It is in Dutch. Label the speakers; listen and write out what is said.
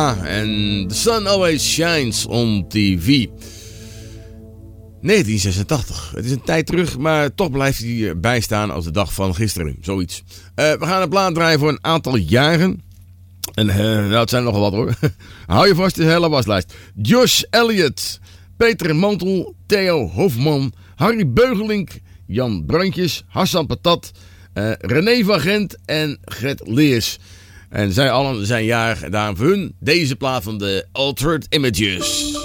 Speaker 1: Madonna en The Sun Always Shines on TV. 1986. Het is een tijd terug, maar toch blijft hij bijstaan als de dag van gisteren. Zoiets. We gaan een plaat draaien voor een aantal jaren. En nou, het zijn nogal wat hoor. Hou je vast, de hele waslijst. Josh Elliott, Peter Mantel, Theo Hofman, Harry Beugelink, Jan Brandjes, Hassan Patat, René van Gent en Gert Leers. En zij allen zijn jarig. En daarom voor hun deze plaat van de Altered Images.